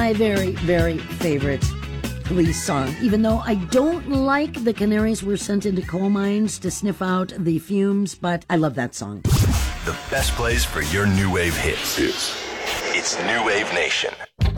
my very, very favorite Police song, even though I don't like the canaries were sent into coal mines to sniff out the fumes, but I love that song. The best place for your new wave hits. It's New Wave Nation.